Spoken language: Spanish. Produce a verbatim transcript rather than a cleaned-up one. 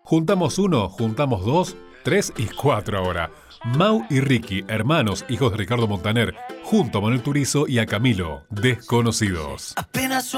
Juntamos uno, juntamos dos, tres y cuatro ahora. Mau y Ricky, hermanos, hijos de Ricardo Montaner, junto a Manuel Turizo y a Camilo, Desconocidos. Apenas